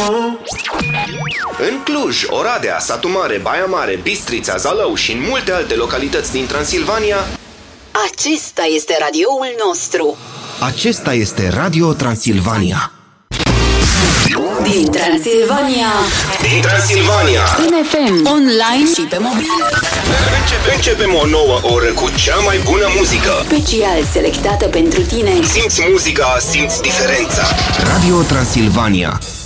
În Cluj, Oradea, Satu Mare, Baia Mare, Bistrița, Zalău și în multe alte localități din Transilvania, acesta este radioul nostru. acesta este Radio Transilvania. Din Transilvania. Din Transilvania. În FM, online și pe mobil. Începem o nouă oră cu cea mai bună muzică. Special selectată pentru tine. Simți muzica, simți diferența. Radio Transilvania.